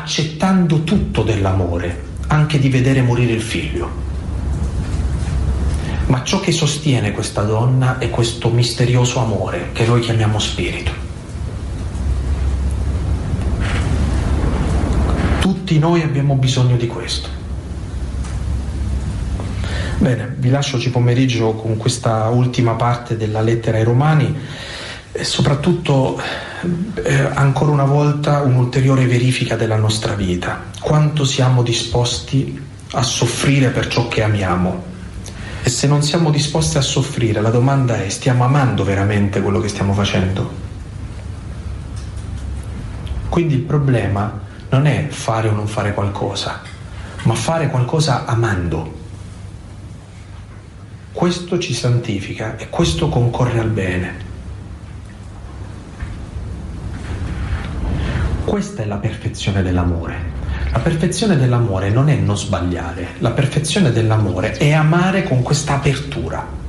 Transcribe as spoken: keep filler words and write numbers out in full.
accettando tutto dell'amore, anche di vedere morire il figlio. Ma ciò che sostiene questa donna è questo misterioso amore che noi chiamiamo spirito. Tutti noi abbiamo bisogno di questo. Bene, vi lascio oggi pomeriggio con questa ultima parte della lettera ai Romani e soprattutto eh, ancora una volta un'ulteriore verifica della nostra vita. Quanto siamo disposti a soffrire per ciò che amiamo? E se non siamo disposti a soffrire, la domanda è: stiamo amando veramente quello che stiamo facendo? Quindi il problema non è fare o non fare qualcosa, ma fare qualcosa amando. Questo ci santifica e questo concorre al bene. Questa è la perfezione dell'amore. La perfezione dell'amore non è non sbagliare, la perfezione dell'amore è amare con questa apertura.